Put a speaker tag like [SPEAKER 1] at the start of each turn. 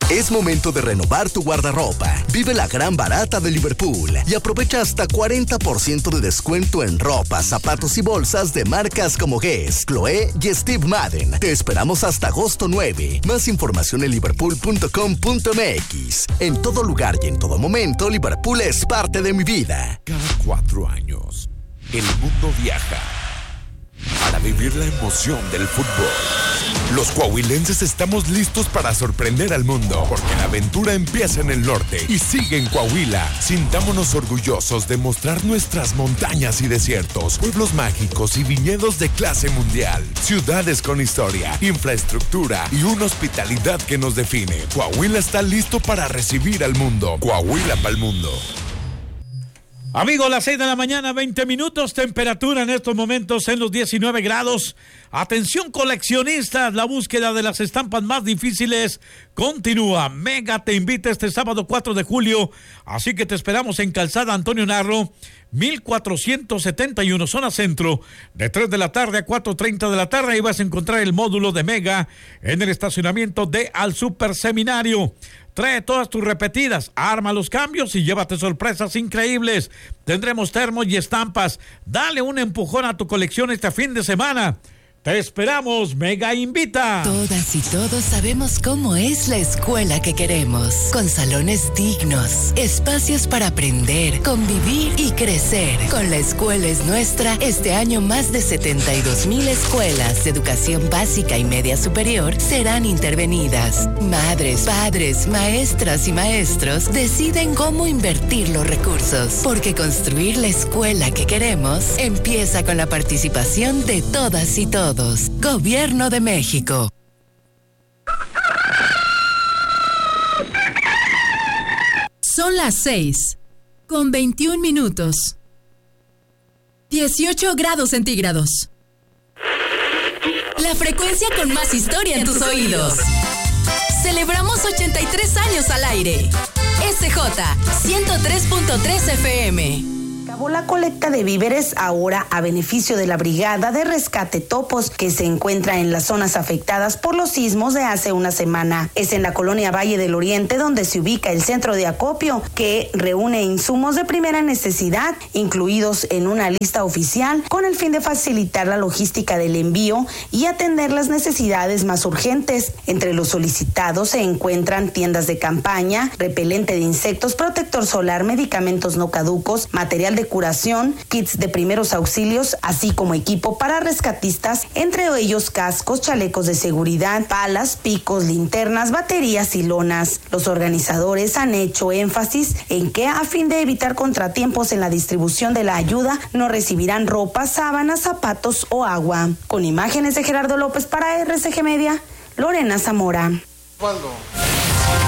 [SPEAKER 1] Es momento de renovar tu guardarropa. Vive la gran barata de Liverpool y aprovecha hasta 40% de descuento en ropa, zapatos y bolsas de marcas como Guess, Chloé y Steve Madden. Te esperamos hasta agosto 9. Más información en liverpool.com.mx. En todo lugar y en todo momento, Liverpool es parte de mi vida.
[SPEAKER 2] Cada 4 años, el mundo viaja para vivir la emoción del fútbol. Los coahuilenses estamos listos para sorprender al mundo, porque la aventura empieza en el norte y sigue en Coahuila. Sintámonos orgullosos de mostrar nuestras montañas y desiertos, pueblos mágicos y viñedos de clase mundial, ciudades con historia, infraestructura y una hospitalidad que nos define. Coahuila está listo para recibir al mundo. Coahuila para el mundo.
[SPEAKER 3] Amigos, las 6 de la mañana, 20 minutos, temperatura en estos momentos en los 19 grados. Atención coleccionistas, la búsqueda de las estampas más difíciles continúa. Mega te invita este sábado 4 de julio, así que te esperamos en Calzada Antonio Narro, 1471, zona centro, de 3 de la tarde a 4:30 de la tarde. Ahí vas a encontrar el módulo de Mega en el estacionamiento de Al Super Seminario. Trae todas tus repetidas, arma los cambios y llévate sorpresas increíbles. Tendremos termos y estampas. Dale un empujón a tu colección este fin de semana. Te esperamos, Mega invita.
[SPEAKER 4] Todas y todos sabemos cómo es la escuela que queremos, con salones dignos, espacios para aprender, convivir y crecer. Con La Escuela es Nuestra, este año más de 72,000 escuelas de educación básica y media superior serán intervenidas. Madres, padres, maestras y maestros deciden cómo invertir los recursos, porque construir la escuela que queremos empieza con la participación de todas y todos. Gobierno de México.
[SPEAKER 5] Son las 6:21. 18 grados centígrados. La frecuencia con más historia en tus oídos. Celebramos 83 años al aire. SJ 103.3 FM.
[SPEAKER 6] Acabó la colecta de víveres ahora a beneficio de la Brigada de Rescate Topos, que se encuentra en las zonas afectadas por los sismos de hace una semana. Es en la colonia Valle del Oriente donde se ubica el centro de acopio, que reúne insumos de primera necesidad, incluidos en una lista oficial, con el fin de facilitar la logística del envío y atender las necesidades más urgentes. Entre los solicitados se encuentran tiendas de campaña, repelente de insectos, protector solar, medicamentos no caducos, material de curación, kits de primeros auxilios, así como equipo para rescatistas, entre ellos cascos, chalecos de seguridad, palas, picos, linternas, baterías y lonas. Los organizadores han hecho énfasis en que, a fin de evitar contratiempos en la distribución de la ayuda, no recibirán ropa, sábanas, zapatos o agua. Con imágenes de Gerardo López para RCG Media, Lorena Zamora.